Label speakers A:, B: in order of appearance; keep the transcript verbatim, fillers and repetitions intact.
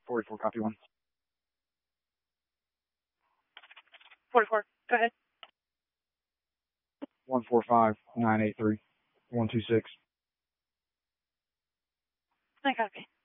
A: forty-four, copy one.
B: forty-four, go ahead.
A: one four five nine eight three one two six.
B: I copy.